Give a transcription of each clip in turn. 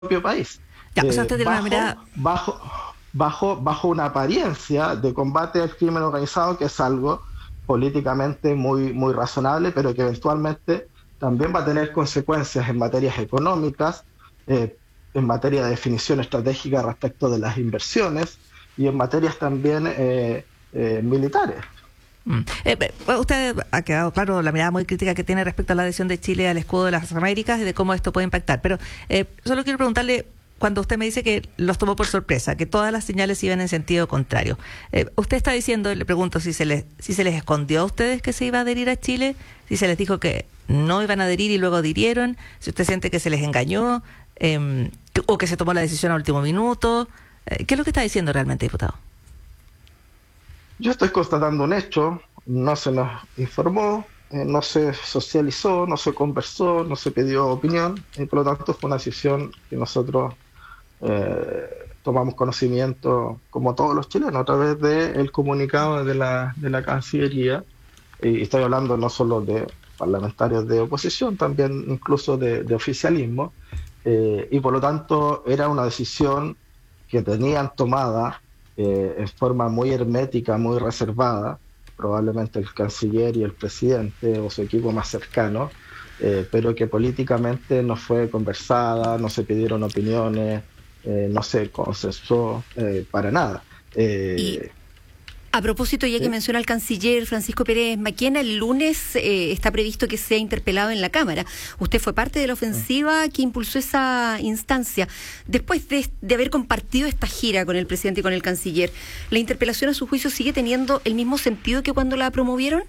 propio país, Ya, o sea, usted tiene una bajo, mirada. bajo, bajo una apariencia de combate al crimen organizado, que es algo políticamente muy razonable, pero que eventualmente también va a tener consecuencias en materias económicas, eh, en materia de definición estratégica respecto de las inversiones y en materias también militares. Usted ha quedado claro la mirada muy crítica que tiene respecto a la adhesión de Chile al escudo de las Américas y de cómo esto puede impactar. Pero solo quiero preguntarle, cuando usted me dice que los tomó por sorpresa, que todas las señales iban en sentido contrario, usted está diciendo, le pregunto, si se les escondió a ustedes que se iba a adherir a Chile, si se les dijo que no iban a adherir y luego adhirieron, si usted siente que se les engañó, o que se tomó la decisión al último minuto. ¿Qué es lo que está diciendo realmente, diputado? Yo estoy constatando un hecho, no se nos informó, no se socializó, no se conversó, no se pidió opinión, y por lo tanto fue una decisión que nosotros eh, tomamos conocimiento, como todos los chilenos, a través del comunicado de la Cancillería, y estoy hablando no solo de parlamentarios de oposición, también incluso de oficialismo, y por lo tanto era una decisión que tenían tomada en forma muy hermética, muy reservada, probablemente el canciller y el presidente o su equipo más cercano, pero que políticamente no fue conversada, no se pidieron opiniones, no se consensuó para nada. Y Eh, a propósito, ya que ¿Sí? menciona al canciller Francisco Pérez Maquena, el lunes está previsto que sea interpelado en la Cámara. Usted fue parte de la ofensiva que impulsó esa instancia. Después de haber compartido esta gira con el presidente y con el canciller, ¿la interpelación a su juicio sigue teniendo el mismo sentido que cuando la promovieron?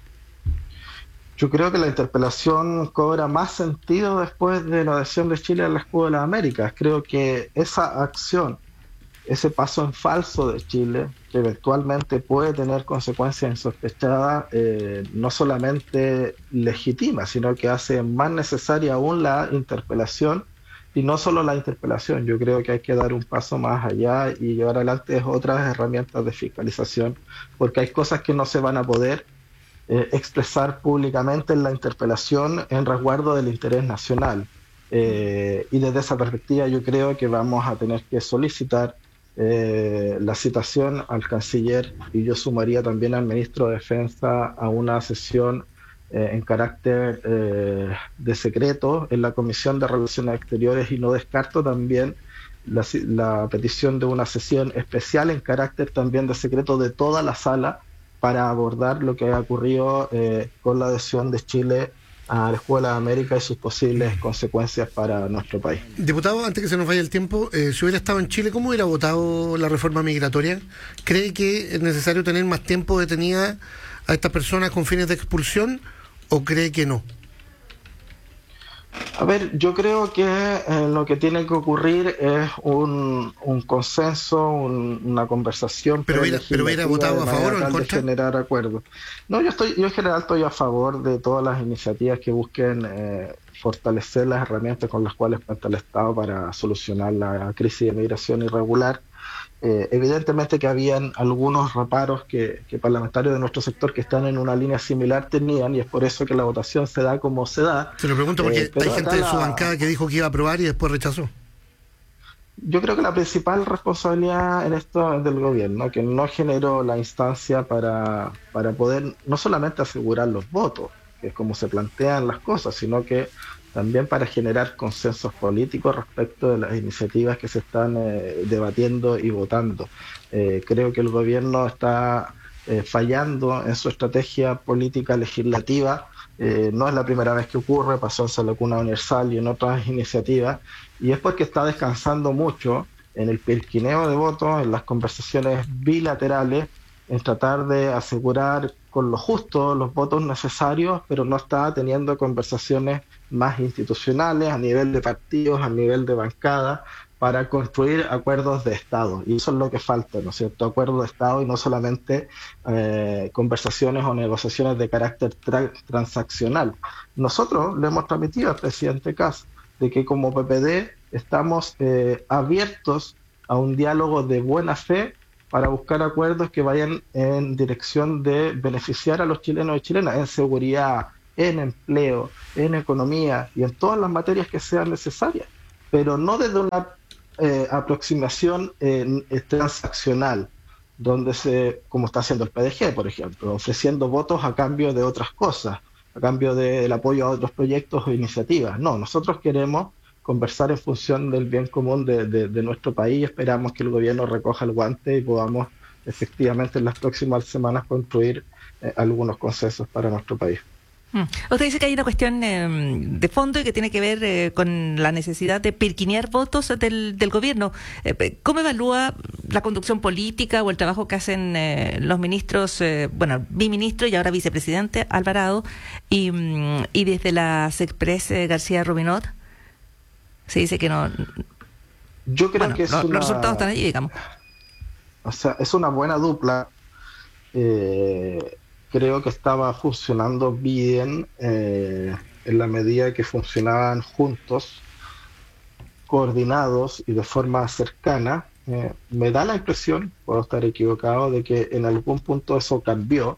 Yo creo que la interpelación cobra más sentido después de la adhesión de Chile al escudo de las Américas. Creo que esa acción, ese paso en falso de Chile, que eventualmente puede tener consecuencias insospechadas, no solamente legitima, sino que hace más necesaria aún la interpelación. Y no solo la interpelación, yo creo que hay que dar un paso más allá y llevar adelante otras herramientas de fiscalización, porque hay cosas que no se van a poder expresar públicamente en la interpelación en resguardo del interés nacional. Y desde esa perspectiva yo creo que vamos a tener que solicitar la citación al canciller y yo sumaría también al ministro de Defensa a una sesión en carácter de secreto en la Comisión de Relaciones Exteriores y no descarto también la petición de una sesión especial en carácter también de secreto de toda la sala para abordar lo que ha ocurrido con la adhesión de Chile a la Escuela de América y sus posibles consecuencias para nuestro país. Diputado, antes que se nos vaya el tiempo, si hubiera estado en Chile, ¿cómo hubiera votado la reforma migratoria? ¿Cree que es necesario tener más tiempo detenida a estas personas con fines de expulsión o cree que no? A ver, yo creo que lo que tiene que ocurrir es un consenso, una conversación Pero hubiera prelegislativa votado de a favor manera o en tal de contra? generar acuerdos. No, yo en general estoy a favor de todas las iniciativas que busquen fortalecer las herramientas con las cuales cuenta el Estado para solucionar la crisis de migración irregular. Evidentemente que habían algunos reparos que parlamentarios de nuestro sector que están en una línea similar tenían y es por eso que la votación se da como se da. Se lo pregunto porque hay Pero acá gente de su bancada que dijo que iba a aprobar y después rechazó. yo creo que la principal responsabilidad en esto es del gobierno, que no generó la instancia para poder no solamente asegurar los votos, que es como se plantean las cosas, sino que también para generar consensos políticos respecto de las iniciativas que se están debatiendo y votando. Creo que el gobierno está fallando en su estrategia política legislativa. No es la primera vez que ocurre, pasó en Salud Universal y en otras iniciativas, y es porque está descansando mucho en el pirquineo de votos, en las conversaciones bilaterales, en tratar de asegurar con lo justo los votos necesarios, pero no está teniendo conversaciones más institucionales a nivel de partidos, a nivel de bancada, para construir acuerdos de Estado. Y eso es lo que falta, ¿no es cierto? Acuerdos de Estado y no solamente conversaciones o negociaciones de carácter transaccional. Nosotros le hemos transmitido al presidente Kast de que como PPD estamos abiertos a un diálogo de buena fe para buscar acuerdos que vayan en dirección de beneficiar a los chilenos y chilenas en seguridad, en empleo, en economía y en todas las materias que sean necesarias. pero no desde una aproximación transaccional, donde como está haciendo el PDG, por ejemplo, ofreciendo votos a cambio de otras cosas, a cambio del apoyo a otros proyectos o iniciativas. No, nosotros queremos conversar en función del bien común de nuestro país. Esperamos que el gobierno recoja el guante y podamos efectivamente en las próximas semanas construir algunos consensos para nuestro país. Usted dice que hay una cuestión de fondo y que tiene que ver con la necesidad de pirquinear votos del gobierno. ¿Cómo evalúa la conducción política o el trabajo que hacen los ministros, biministro y ahora vicepresidente Alvarado y desde la Sexpress García Rubinot? Se dice que no. Yo creo que los resultados están allí, digamos. O sea, es una buena dupla. Creo que estaba funcionando bien en la medida que funcionaban juntos, coordinados y de forma cercana. Me da la impresión, puedo estar equivocado, de que en algún punto eso cambió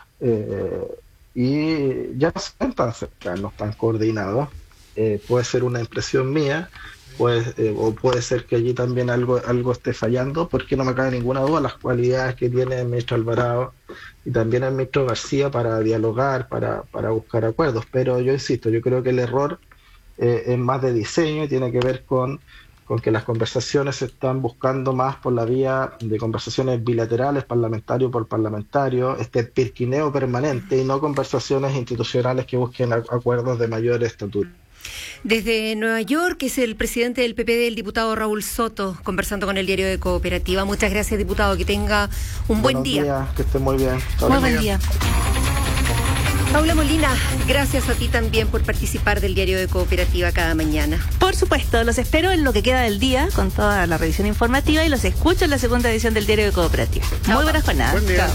y ya no están tan cercanos, tan coordinados. Puede ser una impresión mía, o puede ser que allí también algo esté fallando, porque no me cabe ninguna duda las cualidades que tiene el ministro Alvarado y también el ministro García para dialogar, para buscar acuerdos. Pero yo insisto, yo creo que el error es más de diseño y tiene que ver con que las conversaciones se están buscando más por la vía de conversaciones bilaterales, parlamentario por parlamentario, pirquineo permanente, y no conversaciones institucionales que busquen acuerdos de mayor estatura. Desde Nueva York es el presidente del PPD, el diputado Raúl Soto, conversando con el Diario de Cooperativa. Muchas gracias, diputado, que tenga un buen día. Buenos días, que esté muy bien. Muy buen día. Paula Molina, gracias a ti también por participar del Diario de Cooperativa cada mañana. Por supuesto, los espero en lo que queda del día con toda la revisión informativa y los escucho en la segunda edición del Diario de Cooperativa. Muy buenas jornadas. Buen día. Chao.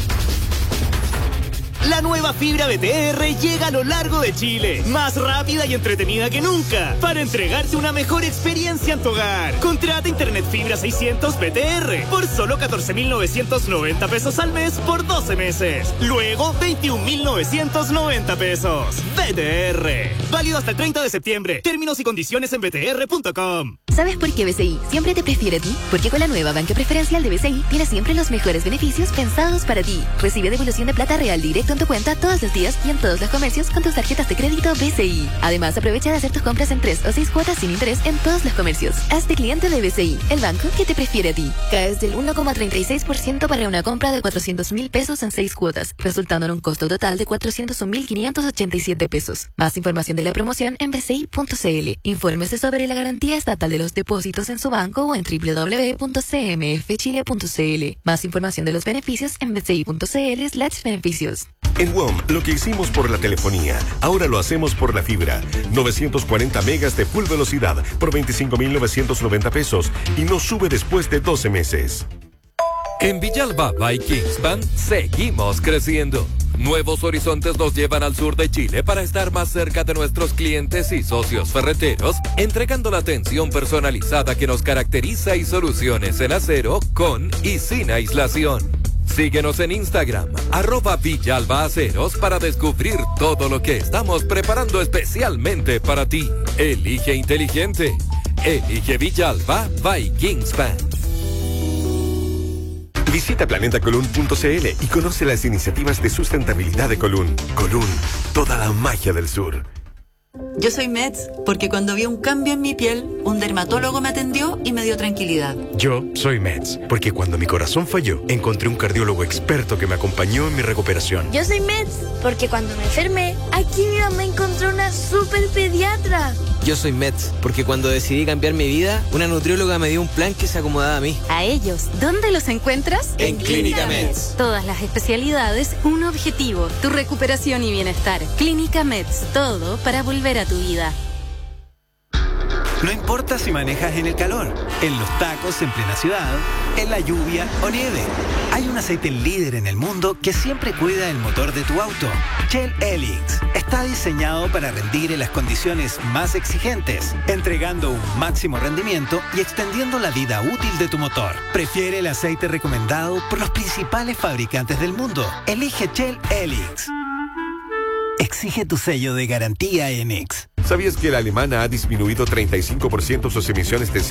La nueva fibra BTR llega a lo largo de Chile, más rápida y entretenida que nunca, para entregarte una mejor experiencia en tu hogar. Contrata Internet Fibra 600 BTR por solo 14.990 pesos al mes por 12 meses. Luego, 21.990 pesos. BTR. Válido hasta el 30 de septiembre. Términos y condiciones en btr.com. ¿Sabes por qué BCI siempre te prefiere a ti? Porque con la nueva banca preferencial de BCI tienes siempre los mejores beneficios pensados para ti. Recibe devolución de plata real directo en tu cuenta todos los días y en todos los comercios con tus tarjetas de crédito BCI. Además, aprovecha de hacer tus compras en 3 o 6 cuotas sin interés en todos los comercios. Hazte cliente de BCI, el banco que te prefiere a ti. Caes del 1,36% para una compra de 400.000 pesos en 6 cuotas, resultando en un costo total de 401.587 pesos. Más información de la promoción en bci.cl. Infórmese sobre la garantía estatal de los depósitos en su banco o en www.cmfchile.cl. Más información de los beneficios en bci.cl/beneficios. En WOM, lo que hicimos por la telefonía, ahora lo hacemos por la fibra. 940 megas de full velocidad por 25.990 pesos y no sube después de 12 meses. En Villalba by Kingspan seguimos creciendo. Nuevos horizontes nos llevan al sur de Chile para estar más cerca de nuestros clientes y socios ferreteros, entregando la atención personalizada que nos caracteriza y soluciones en acero con y sin aislación. Síguenos en Instagram, @VillalbaAceros, para descubrir todo lo que estamos preparando especialmente para ti. Elige inteligente. Elige Villalba by Kingspan. Visita planetacolun.cl y conoce las iniciativas de sustentabilidad de Colún. Colún, toda la magia del sur. Yo soy Mets porque cuando vi un cambio en mi piel, un dermatólogo me atendió y me dio tranquilidad. Yo soy Mets porque cuando mi corazón falló, encontré un cardiólogo experto que me acompañó en mi recuperación. Yo soy Mets porque cuando me enfermé, aquí mi mamá encontró una super pediatra. Yo soy Mets porque cuando decidí cambiar mi vida, una nutrióloga me dio un plan que se acomodaba a mí. A ellos, ¿dónde los encuentras? En Clínica Mets. Todas las especialidades, un objetivo, tu recuperación y bienestar. Clínica Mets, todo para volver a tu vida. No importa si manejas en el calor, en los tacos en plena ciudad, en la lluvia o nieve. Hay un aceite líder en el mundo que siempre cuida el motor de tu auto. Shell Helix está diseñado para rendir en las condiciones más exigentes, entregando un máximo rendimiento y extendiendo la vida útil de tu motor. Prefiere el aceite recomendado por los principales fabricantes del mundo. Elige Shell Helix. Exige tu sello de garantía Enix. ¿Sabías que la alemana ha disminuido 35% sus emisiones de